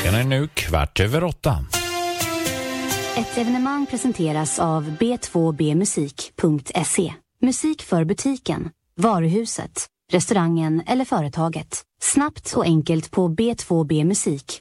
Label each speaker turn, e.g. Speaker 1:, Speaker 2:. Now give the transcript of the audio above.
Speaker 1: Klockan är nu 7:15.
Speaker 2: Ett evenemang presenteras av b2bmusik.se. Musik för butiken, varuhuset, restaurangen eller företaget. Snabbt och enkelt på b2bmusik.se.